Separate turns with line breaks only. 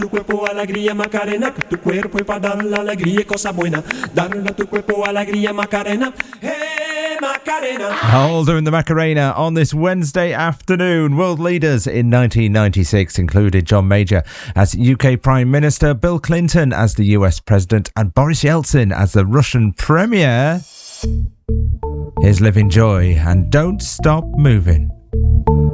Tu cuerpo alegría Macarena, que tu cuerpo es para dar la alegría y cosa buena. Darle a tu cuerpo alegría Macarena, hey Macarena.
All doing the Macarena on this Wednesday afternoon. World leaders in 1996 included John Major as UK Prime Minister, Bill Clinton as the US President, and Boris Yeltsin as the Russian Premier. Here's Living Joy and Don't Stop Moving.